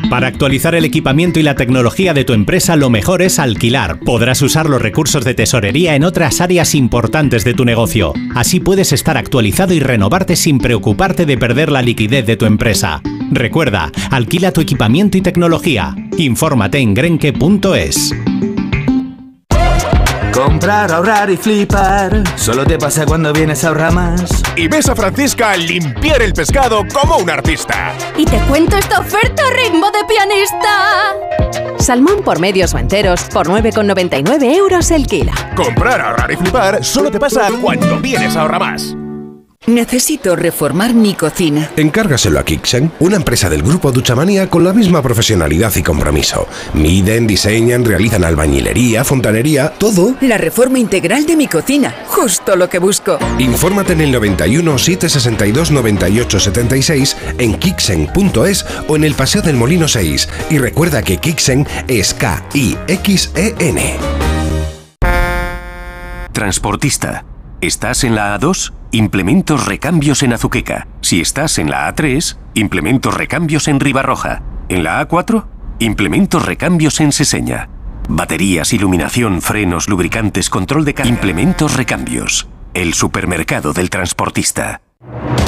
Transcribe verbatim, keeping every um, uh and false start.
Para actualizar el equipamiento y la tecnología de tu empresa, lo mejor es alquilar. Podrás usar los recursos de tesorería en otras áreas importantes de tu negocio. Así puedes estar actualizado y renovarte sin preocuparte de perder la liquidez de tu empresa. Recuerda, alquila tu equipamiento y tecnología. Infórmate en grenke punto es. Comprar, ahorrar y flipar, solo te pasa cuando vienes a Ahorramás. Y ves a Francisca limpiar el pescado como un artista. Y te cuento esta oferta a ritmo de pianista. Salmón por medios o enteros por nueve con noventa y nueve euros el kilo. Comprar, ahorrar y flipar solo te pasa cuando vienes a Ahorramás. Necesito reformar mi cocina. Encárgaselo a Kixen, una empresa del grupo Duchamanía con la misma profesionalidad y compromiso. Miden, diseñan, realizan albañilería, fontanería, todo. La reforma integral de mi cocina, justo lo que busco. Infórmate en el noventa y uno, setecientos sesenta y dos, noventa y ocho setenta y seis, en kixen punto es o en el Paseo del Molino seis. Y recuerda que Kixen es K I X E N. Transportista. ¿Estás en la A dos? Implementos recambios en Azuqueca. Si estás en la A tres, implementos recambios en Ribarroja. En la A cuatro, implementos recambios en Seseña. Baterías, iluminación, frenos, lubricantes, control de carga. Implementos recambios. El supermercado del transportista.